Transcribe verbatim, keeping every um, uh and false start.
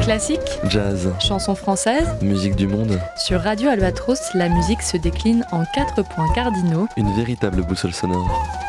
Classique, jazz, chansons françaises. musique du monde, Sur Radio Albatros, la musique se décline en quatre points cardinaux. une véritable boussole sonore.